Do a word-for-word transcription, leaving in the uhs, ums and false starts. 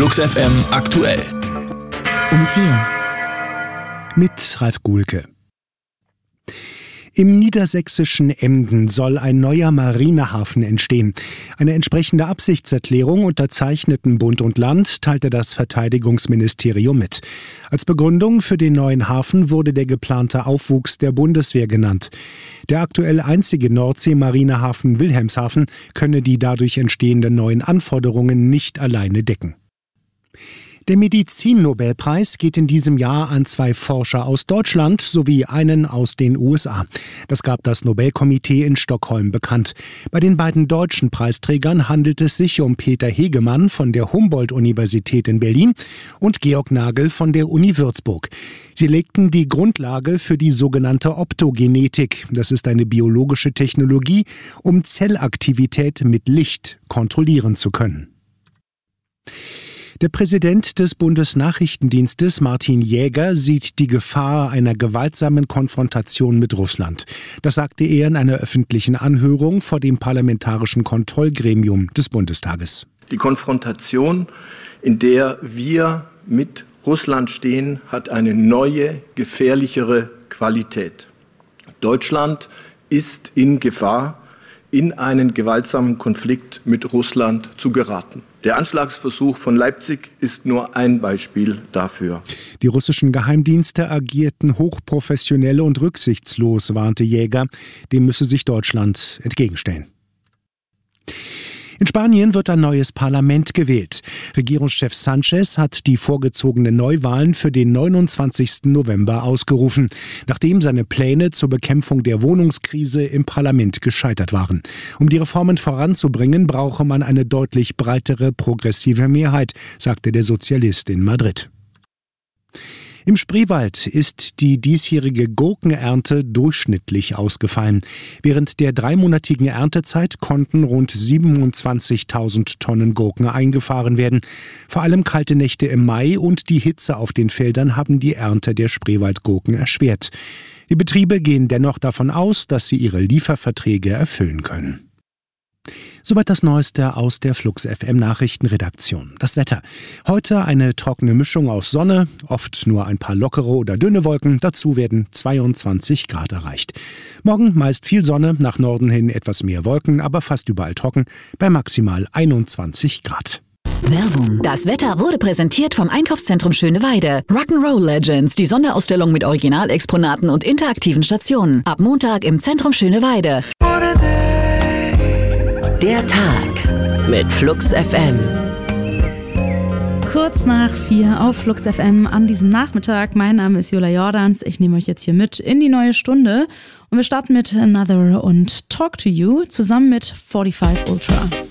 Flux F M aktuell. Um vier. Mit Ralf Guhlke. Im niedersächsischen Emden soll ein neuer Marinehafen entstehen. Eine entsprechende Absichtserklärung unterzeichneten Bund und Land teilte das Verteidigungsministerium mit. Als Begründung für den neuen Hafen wurde der geplante Aufwuchs der Bundeswehr genannt. Der aktuell einzige Nordsee-Marinehafen Wilhelmshaven könne die dadurch entstehenden neuen Anforderungen nicht alleine decken. Der Medizin-Nobelpreis geht in diesem Jahr an zwei Forscher aus Deutschland sowie einen aus den U S A. Das gab das Nobelkomitee in Stockholm bekannt. Bei den beiden deutschen Preisträgern handelt es sich um Peter Hegemann von der Humboldt-Universität in Berlin und Georg Nagel von der Uni Würzburg. Sie legten die Grundlage für die sogenannte Optogenetik. Das ist eine biologische Technologie, um Zellaktivität mit Licht kontrollieren zu können. Der Präsident des Bundesnachrichtendienstes, Martin Jäger, sieht die Gefahr einer gewaltsamen Konfrontation mit Russland. Das sagte er in einer öffentlichen Anhörung vor dem Parlamentarischen Kontrollgremium des Bundestages. Die Konfrontation, in der wir mit Russland stehen, hat eine neue, gefährlichere Qualität. Deutschland ist in Gefahr, in einen gewaltsamen Konflikt mit Russland zu geraten. Der Anschlagsversuch von Leipzig ist nur ein Beispiel dafür. Die russischen Geheimdienste agierten hochprofessionell und rücksichtslos, warnte Jäger. Dem müsse sich Deutschland entgegenstellen. In Spanien wird ein neues Parlament gewählt. Regierungschef Sánchez hat die vorgezogenen Neuwahlen für den neunundzwanzigsten November ausgerufen, nachdem seine Pläne zur Bekämpfung der Wohnungskrise im Parlament gescheitert waren. Um die Reformen voranzubringen, brauche man eine deutlich breitere progressive Mehrheit, sagte der Sozialist in Madrid. Im Spreewald ist die diesjährige Gurkenernte durchschnittlich ausgefallen. Während der dreimonatigen Erntezeit konnten rund siebenundzwanzigtausend Tonnen Gurken eingefahren werden. Vor allem kalte Nächte im Mai und die Hitze auf den Feldern haben die Ernte der Spreewaldgurken erschwert. Die Betriebe gehen dennoch davon aus, dass sie ihre Lieferverträge erfüllen können. Soweit das Neueste aus der Flux F M Nachrichtenredaktion. Das Wetter. Heute eine trockene Mischung aus Sonne, oft nur ein paar lockere oder dünne Wolken. Dazu werden zweiundzwanzig Grad erreicht. Morgen meist viel Sonne, nach Norden hin etwas mehr Wolken, aber fast überall trocken, bei maximal einundzwanzig Grad. Werbung. Das Wetter wurde präsentiert vom Einkaufszentrum Schöneweide. Rock'n'Roll Legends, die Sonderausstellung mit Originalexponaten und interaktiven Stationen. Ab Montag im Zentrum Schöneweide. Der Tag mit Flux F M. Kurz nach vier auf Flux F M an diesem Nachmittag. Mein Name ist Jola Jordans. Ich nehme euch jetzt hier mit in die neue Stunde. Und wir starten mit Another und Talk to You zusammen mit fünfundvierzig Ultra.